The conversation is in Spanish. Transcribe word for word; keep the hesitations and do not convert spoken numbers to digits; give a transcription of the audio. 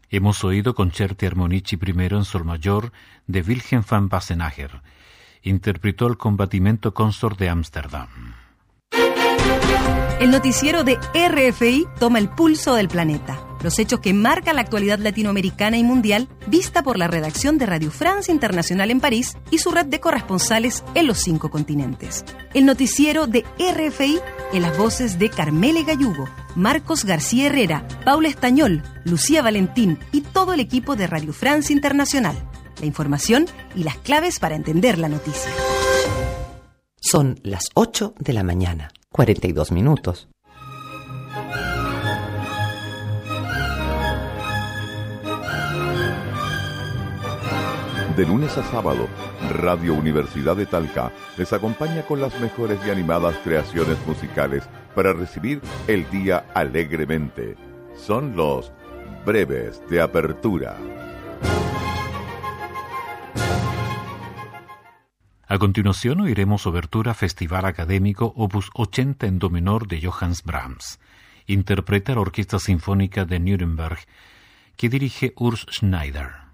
Hemos oído Concerti Armonici primero en sol mayor de Wilhelm van Wassenaer. Interpretó el Combattimento Consort de Ámsterdam. El noticiero de R F I toma el pulso del planeta. Los hechos que marcan la actualidad latinoamericana y mundial, vista por la redacción de Radio France Internacional en París y su red de corresponsales en los cinco continentes. El noticiero de R F I en las voces de Carmele Gallugo, Marcos García Herrera, Paula Estañol, Lucía Valentín y todo el equipo de Radio France Internacional. La información y las claves para entender la noticia. Son las ocho de la mañana, cuarenta y dos minutos. De lunes a sábado, Radio Universidad de Talca les acompaña con las mejores y animadas creaciones musicales para recibir el día alegremente. Son los breves de apertura. A continuación oiremos Obertura Festival Académico Opus ochenta en do menor de Johannes Brahms. Interpreta la Orquesta Sinfónica de Nuremberg, que dirige Urs Schneider.